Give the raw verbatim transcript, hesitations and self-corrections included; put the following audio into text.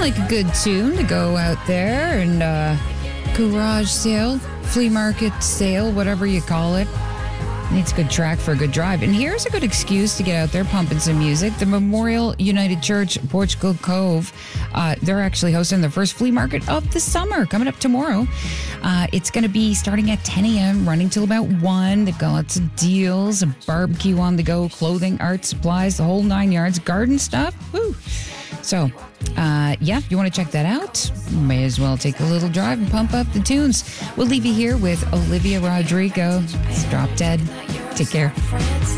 like a good tune to go out there and uh, garage sale, flea market sale, whatever you call it. It's a good track for a good drive. And here's a good excuse to get out there pumping some music. The Memorial United Church, Portugal Cove, uh, they're actually hosting their first flea market of the summer coming up tomorrow. Uh, it's going to be starting at ten a.m., running till about one. They've got lots of deals, a barbecue on the go, clothing, art supplies, the whole nine yards, garden stuff. Woo! So, uh, yeah, if you want to check that out, may as well take a little drive and pump up the tunes. We'll leave you here with Olivia Rodrigo. It's Drop Dead. Take care.